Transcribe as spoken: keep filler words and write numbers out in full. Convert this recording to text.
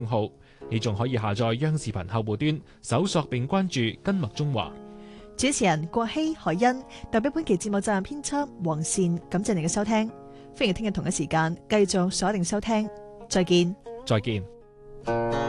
號，你仲可以下載央視頻客戶端，搜索並關注根麥中華。 主持人郭希、海欣，代表本期節目責任編輯黃善，感謝你嘅收聽。歡迎聽日同一時間繼續鎖定收聽，再見。 再見。